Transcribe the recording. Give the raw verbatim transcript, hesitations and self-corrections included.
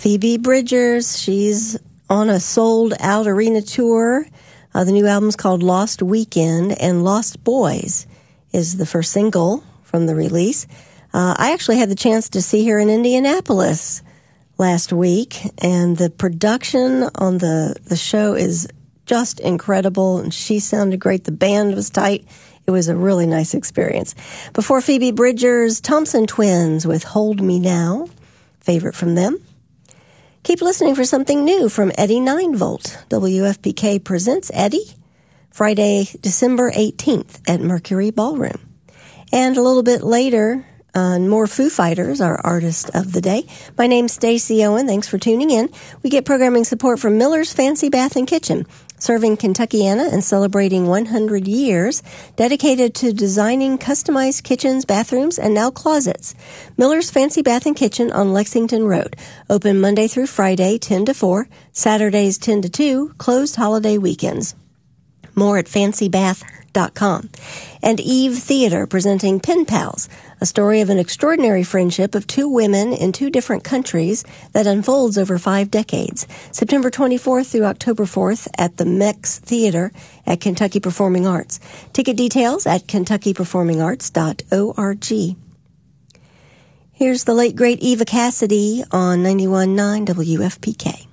Phoebe Bridgers, she's on a sold-out arena tour. Uh, the new album's called Lost Weekend, and Lost Boys is the first single from the release. Uh, I actually had the chance to see her in Indianapolis last week, and the production on the, the show is just incredible, and she sounded great. The band was tight. It was a really nice experience. Before Phoebe Bridgers, Thompson Twins with Hold Me Now, favorite from them. Keep listening for something new from Eddie nine volt. W F P K presents Eddie, Friday, December eighteenth at Mercury Ballroom. And a little bit later, uh, more Foo Fighters, our artist of the day. My name's Stacey Owen. Thanks for tuning in. We get programming support from Miller's Fancy Bath and Kitchen, serving Kentuckiana and celebrating one hundred years, dedicated to designing customized kitchens, bathrooms, and now closets. Miller's Fancy Bath and Kitchen on Lexington Road. Open Monday through Friday, ten to four, Saturdays ten to two, closed holiday weekends. More at fancy bath dot com. And Eve Theater presenting Pen Pals, a story of an extraordinary friendship of two women in two different countries that unfolds over five decades. September twenty-fourth through October fourth at the Mex Theater at Kentucky Performing Arts. Ticket details at kentucky performing arts dot org. Here's the late, great Eva Cassidy on ninety-one point nine W F P K.